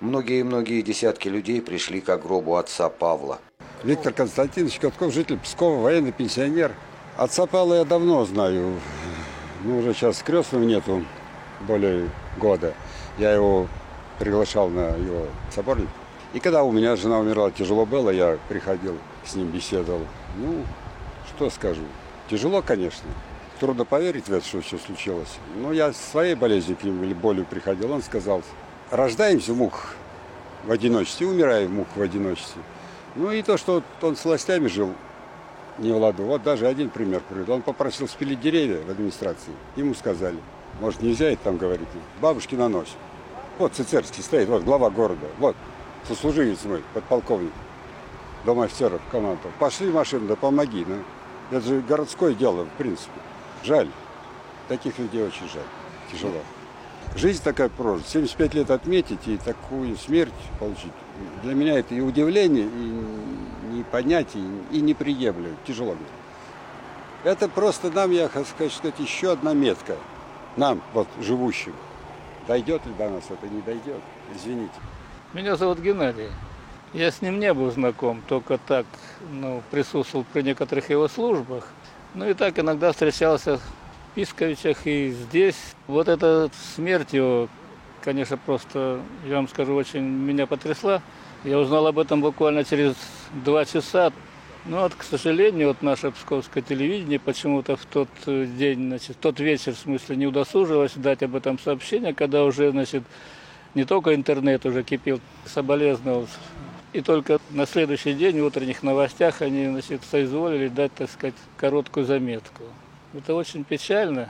Многие десятки людей пришли к гробу отца Павла. Виктор Константинович Катков, житель Пскова, военный пенсионер. Отца Павла я давно знаю. Уже сейчас крестного нету более года. Я его приглашал на его соборник. И когда у меня жена умерла, тяжело было, я приходил, с ним беседовал. Что скажу. Тяжело, конечно. Трудно поверить в это, что все случилось. Но я своей болезнью к нему или болью приходил. Он сказал: рождаемся в мук в одиночестве, умираем в мук в одиночестве. И то, что он с властями жил не в ладу. Вот даже один пример приведу. Он попросил спилить деревья в администрации. Ему сказали: может, нельзя это там говорить? Бабушки на нос. Вот Цицерский стоит, вот глава города. Вот сослуживец мой, подполковник. Дом офицеров, командор. Пошли в машину, да помоги. Это же городское дело, в принципе. Жаль. Таких людей очень жаль. Тяжело. Жизнь такая прожита. 75 лет отметить и такую смерть получить. Для меня это и удивление, и непонятие, и неприемлемо. Тяжело. Это просто нам, я хочу сказать, еще одна метка. Нам, вот, живущим. Дойдет ли до нас это, не дойдет? Извините. Меня зовут Геннадий. Я с ним не был знаком, только так, присутствовал при некоторых его службах. И так иногда встречался в Писковичах и здесь. Вот эта смерть его, конечно, просто, я вам скажу, очень меня потрясла. Я узнал об этом буквально через 2 часа. К сожалению, наше псковское телевидение почему-то в тот день, в тот вечер, в смысле, не удосужилось дать об этом сообщение, когда уже, не только интернет уже кипел, соболезновал. И только на следующий день в утренних новостях они, соизволили дать, так сказать, короткую заметку. Это очень печально.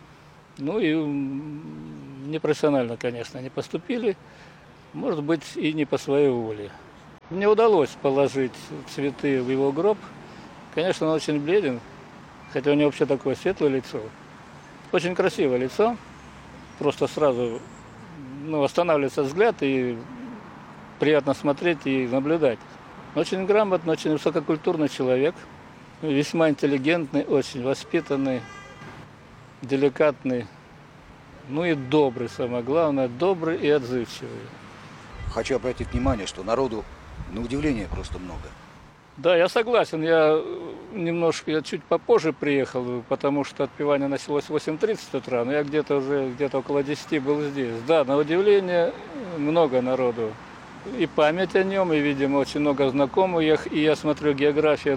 И непрофессионально, конечно, они поступили. Может быть, и не по своей воле. Мне удалось положить цветы в его гроб. Конечно, он очень бледен, хотя у него вообще такое светлое лицо. Очень красивое лицо. Просто сразу останавливается взгляд, и приятно смотреть и наблюдать. Очень грамотный, очень высококультурный человек. Весьма интеллигентный, очень воспитанный, деликатный. И добрый, самое главное, добрый и отзывчивый. Хочу обратить внимание, что народу на удивление просто много. Да, я согласен. Я чуть попозже приехал, потому что отпевание началось в 8:30 утра, но я где-то около 10 был здесь. Да, на удивление много народу. И память о нем, и, видимо, очень много знакомых. И я смотрю, география,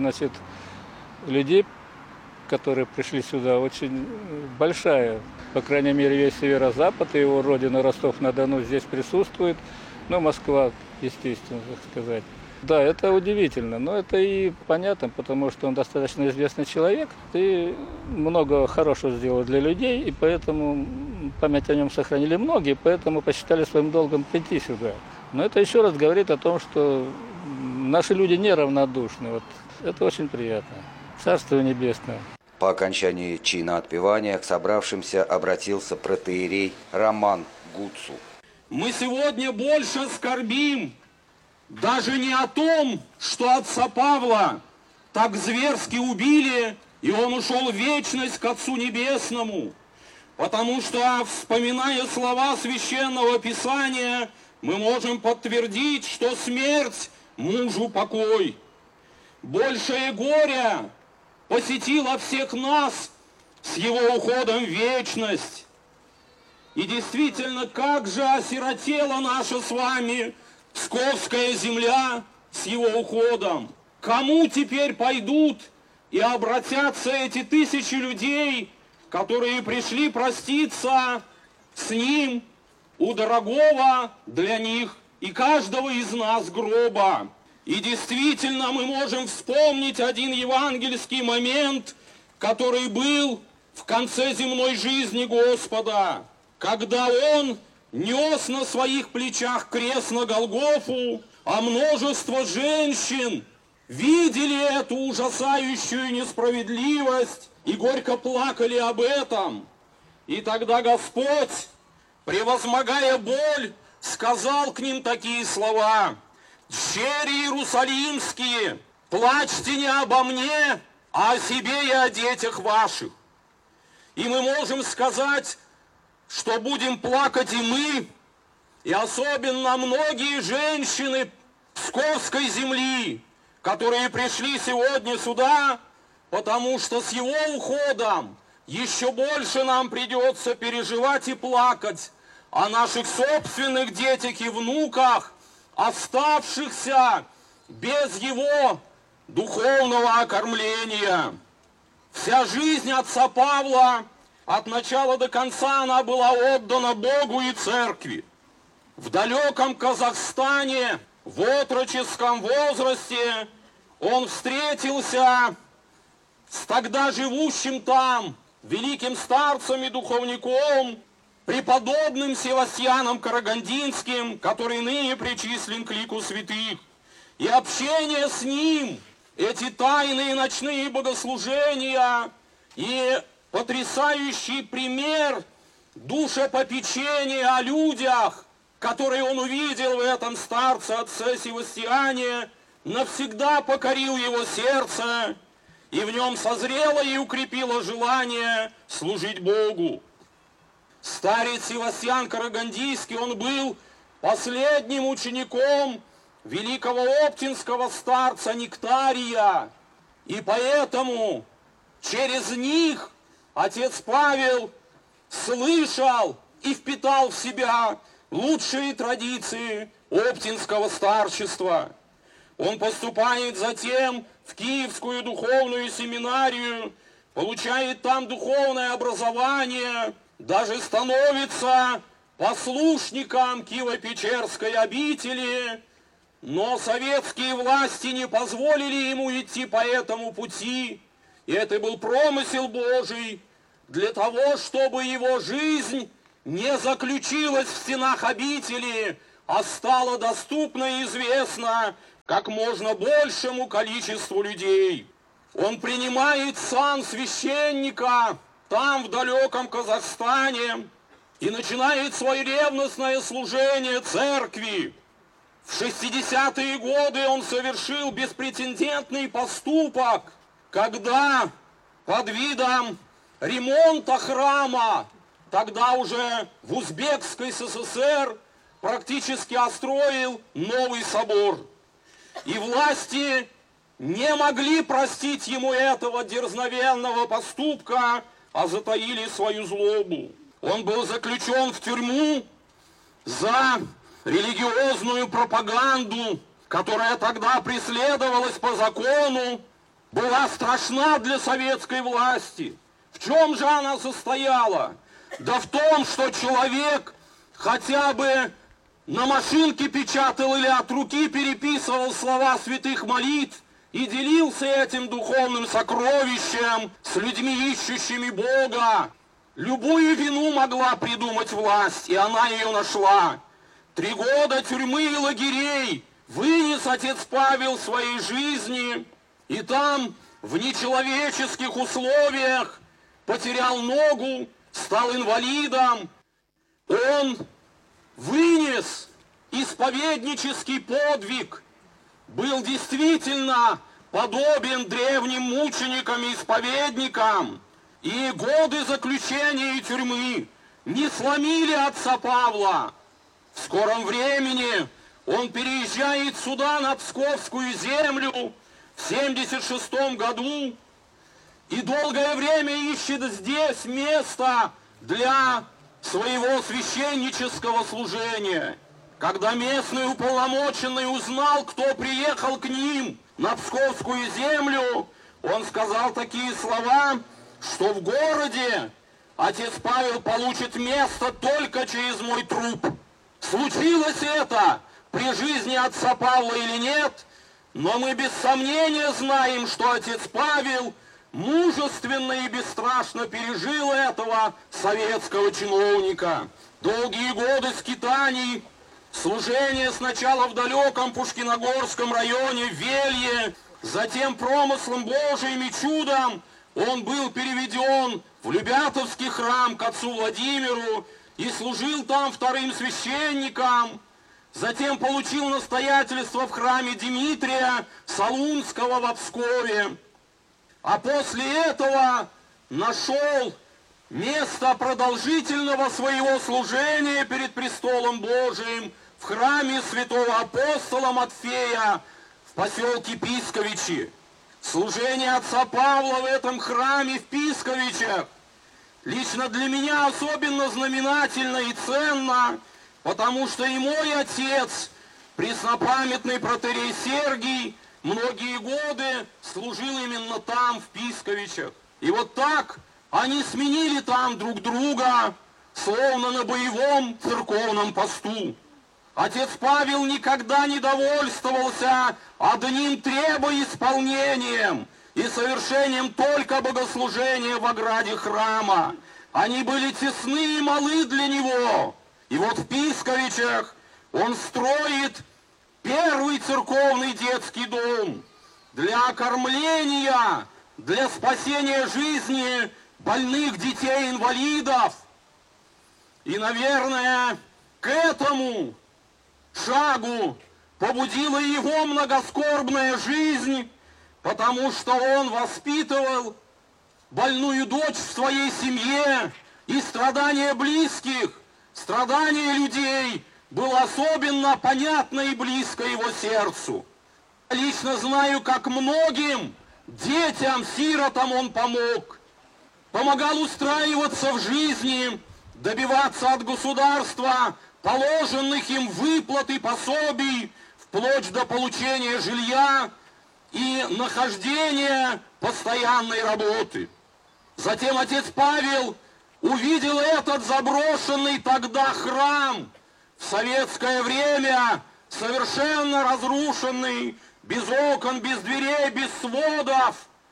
людей, которые пришли сюда, очень большая. По крайней мере, весь северо-запад и его родина Ростов-на-Дону здесь присутствует. Москва, естественно, так сказать. Да, это удивительно, но это и понятно, потому что он достаточно известный человек и много хорошего сделал для людей, и поэтому память о нем сохранили многие, поэтому посчитали своим долгом прийти сюда. Но это еще раз говорит о том, что наши люди неравнодушны. Это очень приятно. Царство небесное. По окончании чина отпевания к собравшимся обратился протоиерей Роман Гуцул. Мы сегодня больше скорбим даже не о том, что отца Павла так зверски убили, и он ушел в вечность к Отцу Небесному, потому что, вспоминая слова Священного Писания, мы можем подтвердить, что смерть мужу покой. Большее горе посетило всех нас с его уходом в вечность. И действительно, как же осиротела наша с вами Псковская земля с его уходом. Кому теперь пойдут и обратятся эти тысячи людей, которые пришли проститься с ним у дорогого для них и каждого из нас гроба? И действительно, мы можем вспомнить один евангельский момент, который был в конце земной жизни Господа, когда Он нес на своих плечах крест на Голгофу, а множество женщин видели эту ужасающую несправедливость и горько плакали об этом. И тогда Господь, превозмогая боль, сказал к ним такие слова: «Дщери иерусалимские, плачьте не обо мне, а о себе и о детях ваших». И мы можем сказать, что будем плакать и мы, и особенно многие женщины Псковской земли, которые пришли сегодня сюда, потому что с его уходом еще больше нам придется переживать и плакать о наших собственных детях и внуках, оставшихся без его духовного окормления. Вся жизнь отца Павла от начала до конца она была отдана Богу и церкви. В далеком Казахстане, в отроческом возрасте, он встретился с тогда живущим там великим старцем и духовником, преподобным Севастьяном Карагандинским, который ныне причислен к лику святых. И общение с ним, эти тайные ночные богослужения и потрясающий пример душепопечения о людях, которые он увидел в этом старце, отце Севастьяне, навсегда покорил его сердце, и в нем созрело и укрепило желание служить Богу. Старец Севастьян Карагандийский, он был последним учеником великого оптинского старца Нектария, и поэтому через них отец Павел слышал и впитал в себя лучшие традиции оптинского старчества. Он поступает затем в Киевскую духовную семинарию, получает там духовное образование, даже становится послушником Киево-Печерской обители, но советские власти не позволили ему идти по этому пути, и это был промысел Божий для того, чтобы его жизнь не заключилась в стенах обители, а стала доступна и известна как можно большему количеству людей. Он принимает сан священника там, в далеком Казахстане, и начинает свое ревностное служение церкви. В 60-е годы он совершил беспрецедентный поступок, когда под видом ремонта храма, тогда уже в Узбекской СССР, практически отстроил новый собор. И власти не могли простить ему этого дерзновенного поступка, а затаили свою злобу. Он был заключен в тюрьму за религиозную пропаганду, которая тогда преследовалась по закону, была страшна для советской власти. В чем же она состояла? Да в том, что человек хотя бы на машинке печатал или от руки переписывал слова святых молитв и делился этим духовным сокровищем с людьми, ищущими Бога. Любую вину могла придумать власть, и она ее нашла. 3 года тюрьмы и лагерей вынес отец Павел в своей жизни, и там в нечеловеческих условиях потерял ногу, стал инвалидом. Он вынес исповеднический подвиг, был действительно подобен древним мученикам и исповедникам, и годы заключения и тюрьмы не сломили отца Павла. В скором времени он переезжает сюда, на Псковскую землю, в 1976 году, и долгое время ищет здесь место для своего священнического служения. Когда местный уполномоченный узнал, кто приехал к ним на Псковскую землю, он сказал такие слова, что в городе отец Павел получит место только через мой труп. Случилось это при жизни отца Павла или нет, но мы без сомнения знаем, что отец Павел мужественно и бесстрашно пережил этого советского чиновника. Долгие годы скитаний, служение сначала в далеком Пушкиногорском районе, в Велье, затем промыслом Божиим и чудом он был переведен в Любятовский храм к отцу Владимиру и служил там 2-м священником. Затем получил настоятельство в храме Дмитрия Солунского в Пскове. А после этого нашел место продолжительного своего служения перед престолом Божиим в храме святого апостола Матфея в поселке Писковичи. Служение отца Павла в этом храме в Писковичах лично для меня особенно знаменательно и ценно, потому что и мой отец, преснопамятный протоиерей Сергий, многие годы служил именно там, в Писковичах. И вот так они сменили там друг друга, словно на боевом церковном посту. Отец Павел никогда не довольствовался одним требоисполнением и совершением только богослужения в ограде храма. Они были тесны и малы для него. И вот в Писковичах он строит первый церковный детский дом для окормления, для спасения жизни больных детей-инвалидов. И, наверное, к этому шагу побудила его многоскорбная жизнь, потому что он воспитывал больную дочь в своей семье, и страдания близких, страдания людей было особенно понятно и близко его сердцу. Я лично знаю, как многим детям, сиротам он помог. Помогал устраиваться в жизни, добиваться от государства положенных им выплат и пособий, вплоть до получения жилья и нахождения постоянной работы. Затем отец Павел увидел этот заброшенный тогда храм, в советское время совершенно разрушенный, без окон, без дверей, без сводов.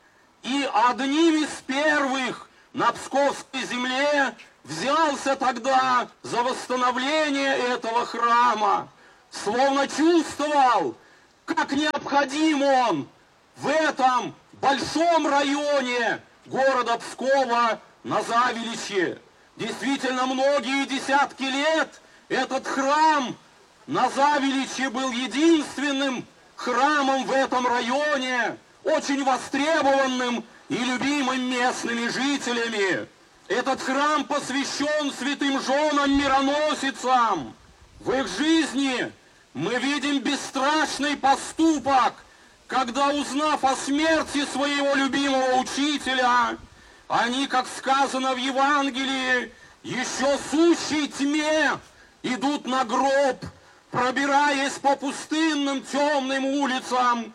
И одним из первых на Псковской земле взялся тогда за восстановление этого храма, словно чувствовал, как необходим он в этом большом районе города Пскова на Завеличье. Действительно, многие десятки лет этот храм на Завеличье был единственным храмом в этом районе, очень востребованным и любимым местными жителями. Этот храм посвящен святым женам-мироносицам. В их жизни мы видим бесстрашный поступок, когда, узнав о смерти своего любимого учителя, они, как сказано в Евангелии, еще сущей тьме идут на гроб, пробираясь по пустынным темным улицам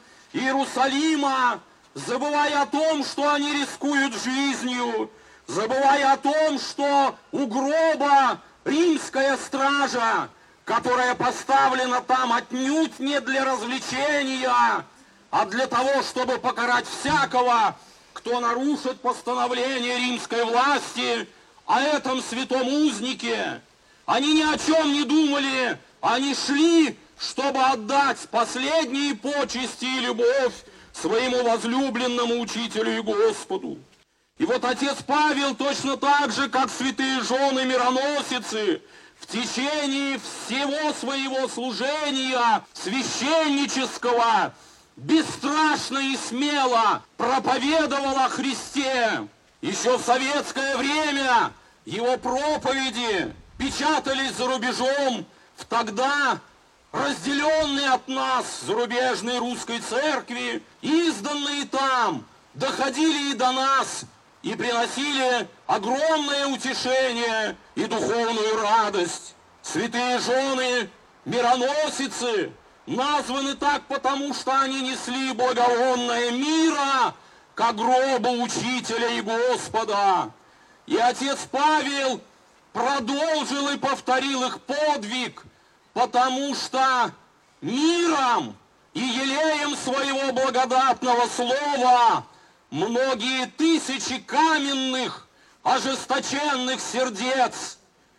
Иерусалима, забывая о том, что они рискуют жизнью, забывая о том, что у гроба римская стража, которая поставлена там отнюдь не для развлечения, а для того, чтобы покарать всякого, кто нарушит постановление римской власти о этом святом узнике. Они ни о чем не думали, они шли, чтобы отдать последние почести и любовь своему возлюбленному учителю и Господу. И вот отец Павел точно так же, как святые жены-мироносицы, в течение всего своего служения священнического бесстрашно и смело проповедовал о Христе. Еще в советское время его проповеди печатались за рубежом в тогда разделенной от нас зарубежной русской церкви, изданные там, доходили и до нас, и приносили огромное утешение и духовную радость. Святые жены мироносицы названы так, потому что они несли благовонное мира ко гробу учителя и Господа. И отец Павел продолжил и повторил их подвиг, потому что миром и елеем своего благодатного слова многие тысячи каменных, ожесточенных сердец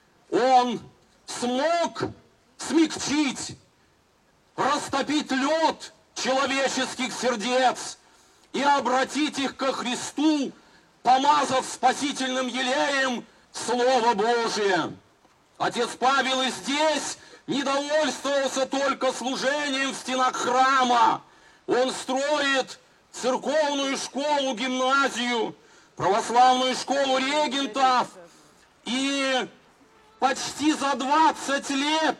он смог смягчить, растопить лед человеческих сердец и обратить их ко Христу, помазав спасительным елеем Слово Божие. Отец Павел и здесь не довольствовался только служением в стенах храма. Он строит церковную школу, гимназию, православную школу регентов и почти за 20 лет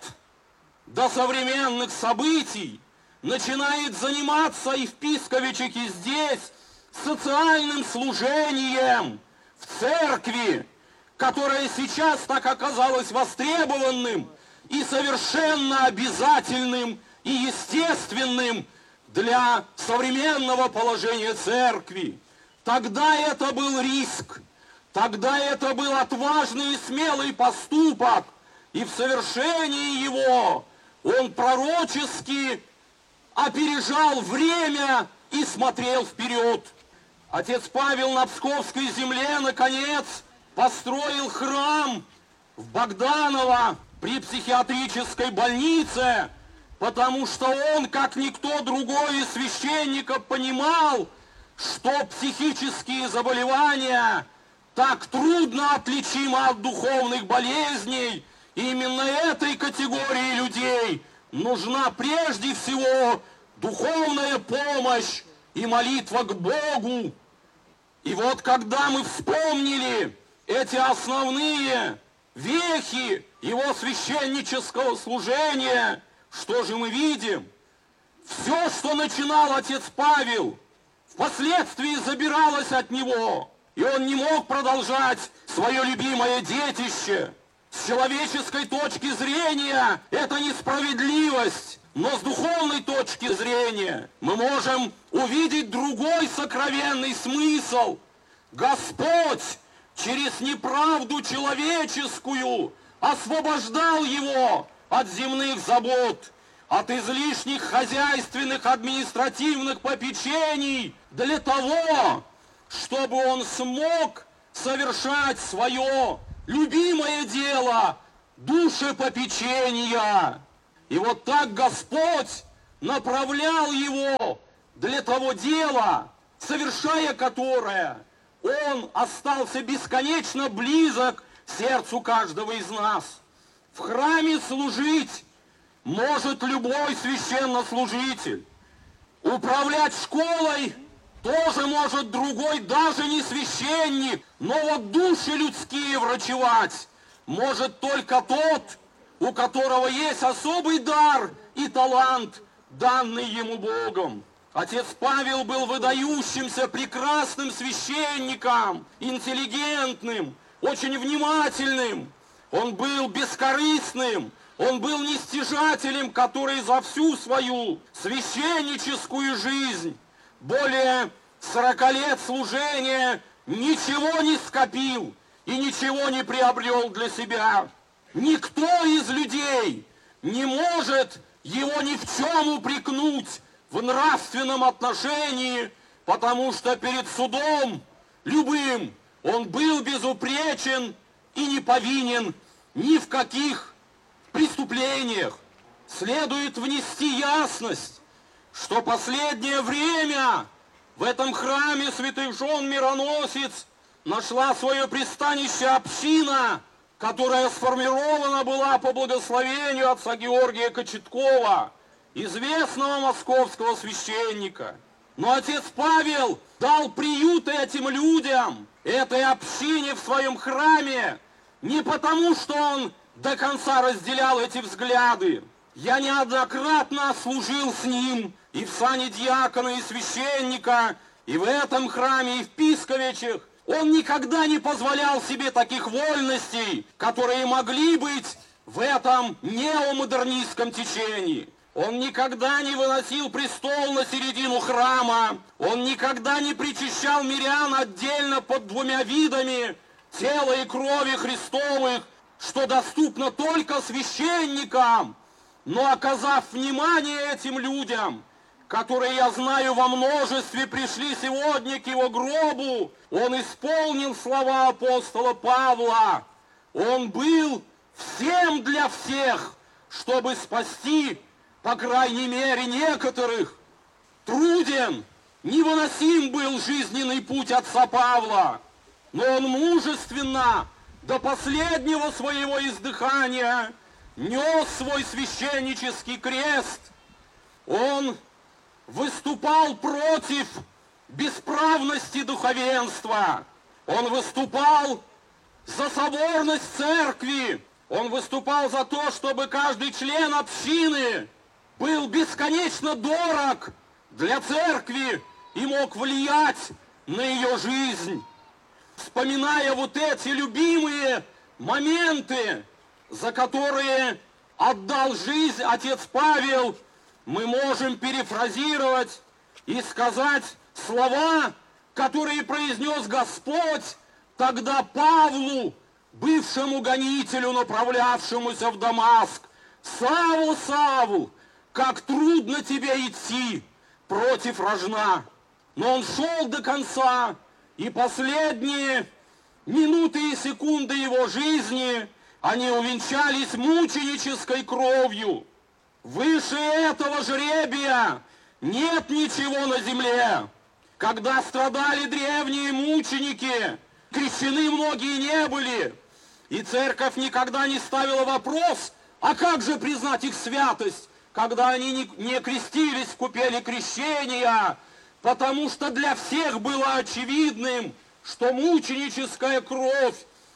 до современных событий начинает заниматься и в Писковичах, и здесь социальным служением в церкви, которое сейчас так оказалось востребованным и совершенно обязательным и естественным для современного положения церкви. Тогда это был риск, тогда это был отважный и смелый поступок, и в совершении его он пророчески опережал время и смотрел вперед. Отец Павел на Псковской земле, наконец, построил храм в Богданово при психиатрической больнице, потому что он, как никто другой из священников, понимал, что психические заболевания так трудно отличимы от духовных болезней, и именно этой категории людей нужна прежде всего духовная помощь и молитва к Богу. И вот когда мы вспомнили эти основные вехи его священнического служения, что же мы видим? Все, что начинал отец Павел, впоследствии забиралось от него, и он не мог продолжать свое любимое детище. С человеческой точки зрения это несправедливость, но с духовной точки зрения мы можем увидеть другой сокровенный смысл. Господь через неправду человеческую освобождал его от земных забот, от излишних хозяйственных административных попечений для того, чтобы он смог совершать свое любимое дело душепопечения. И вот так Господь направлял его для того дела, совершая которое он остался бесконечно близок к сердцу каждого из нас. В храме служить может любой священнослужитель. Управлять школой тоже может другой, даже не священник. Но вот души людские врачевать может только тот, у которого есть особый дар и талант, данный ему Богом. Отец Павел был выдающимся прекрасным священником, интеллигентным, очень внимательным. Он был бескорыстным, он был нестяжателем, который за всю свою священническую жизнь, более 40 лет служения, ничего не скопил и ничего не приобрел для себя. Никто из людей не может его ни в чем упрекнуть в нравственном отношении, потому что перед судом любым он был безупречен и не повинен ни в каких преступлениях. Следует внести ясность, что последнее время в этом храме святых жен Мироносец нашла свое пристанище община, которая сформирована была по благословению отца Георгия Кочеткова, известного московского священника. Но отец Павел дал приют этим людям, этой общине в своем храме, не потому, что он до конца разделял эти взгляды. Я неоднократно служил с ним и в сане диакона, и священника, и в этом храме, и в Писковичах. Он никогда не позволял себе таких вольностей, которые могли быть в этом неомодернистском течении. Он никогда не выносил престол на середину храма. Он никогда не причащал мирян отдельно под двумя видами тела и крови Христовых, что доступно только священникам. Но оказав внимание этим людям, которые, я знаю, во множестве пришли сегодня к его гробу, он исполнил слова апостола Павла. Он был всем для всех, чтобы спасти, по крайней мере, некоторых. Труден, невыносим был жизненный путь отца Павла, но он мужественно до последнего своего издыхания нес свой священнический крест. Он выступал против бесправности духовенства. Он выступал за соборность церкви. Он выступал за то, чтобы каждый член общины был бесконечно дорог для церкви и мог влиять на ее жизнь. Вспоминая вот эти любимые моменты, за которые отдал жизнь отец Павел, мы можем перефразировать и сказать слова, которые произнес Господь тогда Павлу, бывшему гонителю, направлявшемуся в Дамаск. «Савл, Савл, как трудно тебе идти против рожна!» Но он шел до конца, и последние минуты и секунды его жизни, они увенчались мученической кровью. Выше этого жребия нет ничего на земле. Когда страдали древние мученики, крещены многие не были, и церковь никогда не ставила вопрос, а как же признать их святость, когда они не крестились в купели крещения, потому что для всех было очевидным, что мученическая кровь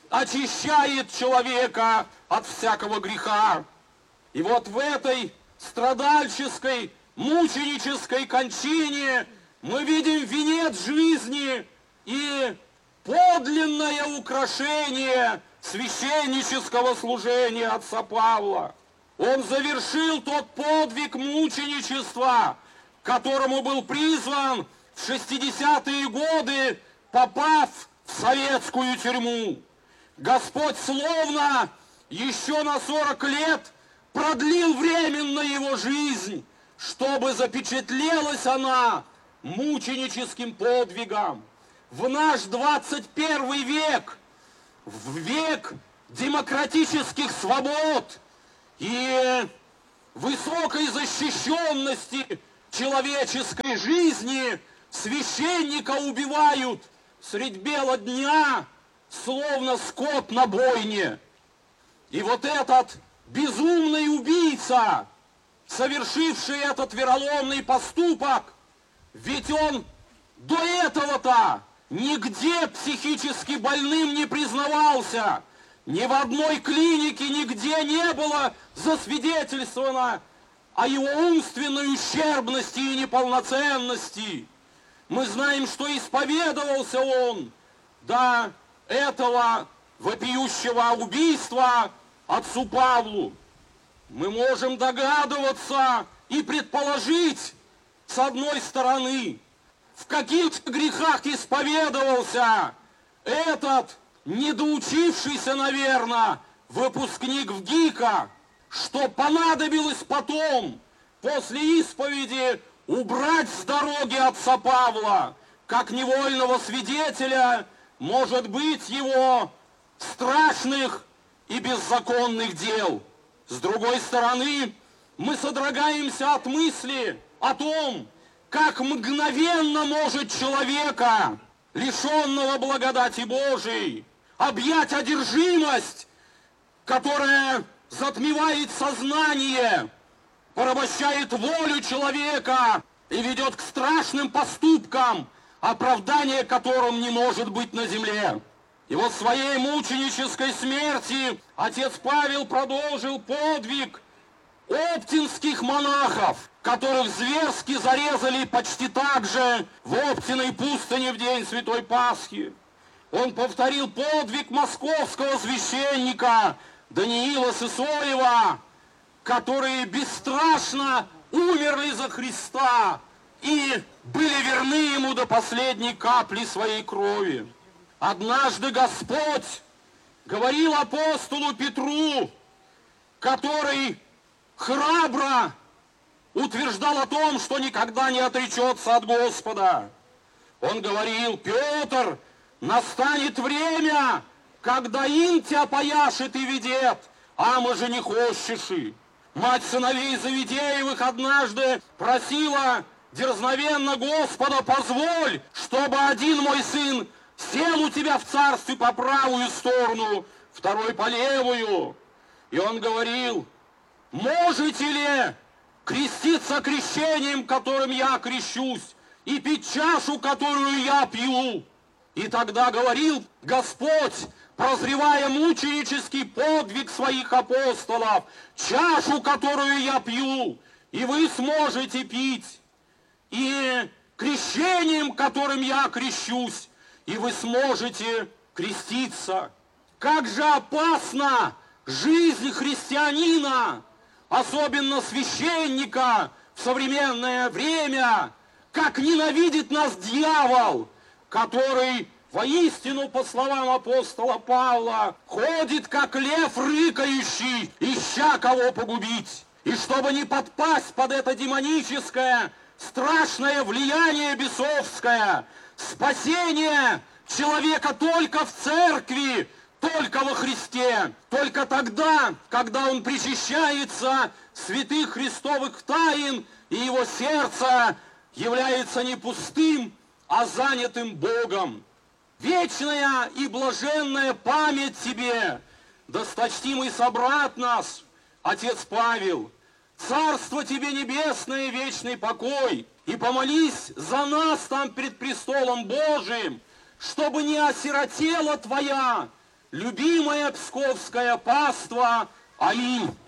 очищает человека от всякого греха. И вот в этой страдальческой, мученической кончине мы видим венец жизни и подлинное украшение священнического служения отца Павла. Он завершил тот подвиг мученичества, к которому был призван в 60-е годы, попав в советскую тюрьму. Господь словно еще на 40 лет продлил временно его жизнь, чтобы запечатлелась она мученическим подвигом. В наш 21 век, в век демократических свобод и высокой защищенности человеческой жизни, священника убивают средь бела дня, словно скот на бойне. И вот этот безумный убийца, совершивший этот вероломный поступок, ведь он до этого-то нигде психически больным не признавался, ни в одной клинике нигде не было засвидетельствовано о его умственной ущербности и неполноценности. Мы знаем, что исповедовался он до этого вопиющего убийства отцу Павлу. Мы можем догадываться и предположить, с одной стороны, в каких грехах исповедовался этот недоучившийся, наверное, выпускник ВГИКа, что понадобилось потом, после исповеди, убрать с дороги отца Павла, как невольного свидетеля, может быть, его страшных и беззаконных дел. С другой стороны, мы содрогаемся от мысли о том, как мгновенно может человека, лишенного благодати Божией, объять одержимость, которая затмевает сознание, порабощает волю человека и ведет к страшным поступкам, оправдание которым не может быть на земле. И вот в своей мученической смерти отец Павел продолжил подвиг оптинских монахов, которых зверски зарезали почти так же в Оптиной пустыне в день Святой Пасхи. Он повторил подвиг московского священника Даниила Сысоева, которые бесстрашно умерли за Христа и были верны ему до последней капли своей крови. Однажды Господь говорил апостолу Петру, который храбро утверждал о том, что никогда не отречется от Господа. Он говорил: Петр, настанет время, когда ин тебя пояшет и ведет, а мы же не хочешь. Мать сыновей Завидеевых однажды просила дерзновенно Господа: позволь, чтобы один мой сын сел у тебя в царстве по правую сторону, второй по левую. И он говорил: можете ли креститься крещением, которым я крещусь, и пить чашу, которую я пью? И тогда говорил Господь, прозревая мученический подвиг своих апостолов: чашу, которую я пью, и вы сможете пить, и крещением, которым я крещусь, и вы сможете креститься. Как же опасна жизнь христианина, особенно священника в современное время, как ненавидит нас дьявол, который воистину, по словам апостола Павла, ходит как лев рыкающий, ища кого погубить. И чтобы не подпасть под это демоническое, страшное влияние бесовское, спасение человека только в церкви, только во Христе, только тогда, когда он причащается святых христовых тайн, и его сердце является не пустым, а занятым Богом. Вечная и блаженная память тебе, досточтимый собрат нас, отец Павел, царство тебе небесное, вечный покой, и помолись за нас там пред престолом Божиим, чтобы не осиротела твоя любимая псковская паства. Аминь.